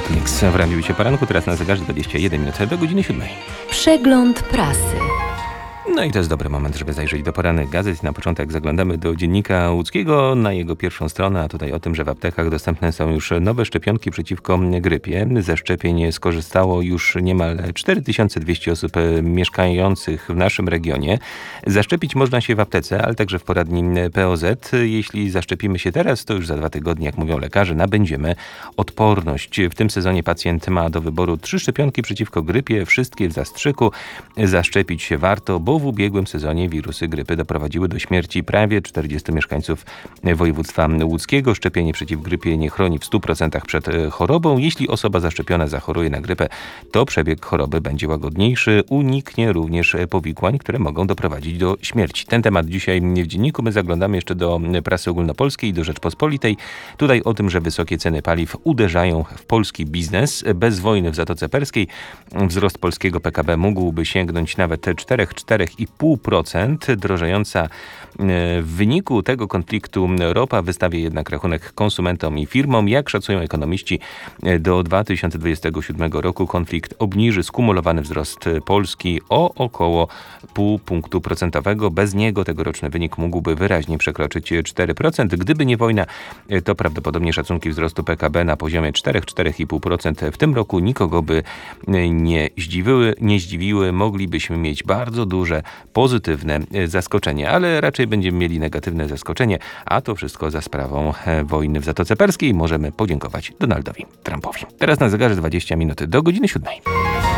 Mix w Radiu Wicie Poranku, teraz na zegarze 21 minut do godziny 7. Przegląd prasy. No i to jest dobry moment, żeby zajrzeć do porannych gazet. Na początek zaglądamy do Dziennika Łódzkiego, na jego pierwszą stronę, a tutaj o tym, że w aptekach dostępne są już nowe szczepionki przeciwko grypie. Ze szczepień skorzystało już niemal 4200 osób mieszkających w naszym regionie. Zaszczepić można się w aptece, ale także w poradni POZ. Jeśli zaszczepimy się teraz, to już za 2 tygodnie, jak mówią lekarze, nabędziemy odporność. W tym sezonie pacjent ma do wyboru 3 szczepionki przeciwko grypie, wszystkie w zastrzyku. Zaszczepić się warto, bo w ubiegłym sezonie wirusy grypy doprowadziły do śmierci prawie 40 mieszkańców województwa łódzkiego. Szczepienie przeciw grypie nie chroni w 100% przed chorobą. Jeśli osoba zaszczepiona zachoruje na grypę, to przebieg choroby będzie łagodniejszy. Uniknie również powikłań, które mogą doprowadzić do śmierci. Ten temat dzisiaj w Dzienniku. My zaglądamy jeszcze do prasy ogólnopolskiej, do Rzeczpospolitej. Tutaj o tym, że wysokie ceny paliw uderzają w polski biznes. Bez wojny w Zatoce Perskiej wzrost polskiego PKB mógłby sięgnąć nawet 4,5%. Drożejąca w wyniku tego konfliktu ropa wystawia jednak rachunek konsumentom i firmom. Jak szacują ekonomiści, do 2027 roku konflikt obniży skumulowany wzrost Polski o około 0,5 punktu procentowego. Bez niego tegoroczny wynik mógłby wyraźnie przekroczyć 4%. Gdyby nie wojna, to prawdopodobnie szacunki wzrostu PKB na poziomie 4,5% w tym roku nikogo by nie zdziwiły. Moglibyśmy mieć bardzo duże, pozytywne zaskoczenie, ale raczej będziemy mieli negatywne zaskoczenie, a to wszystko za sprawą wojny w Zatoce Perskiej. Możemy podziękować Donaldowi Trumpowi. Teraz na zegarze 20 minut do godziny 7.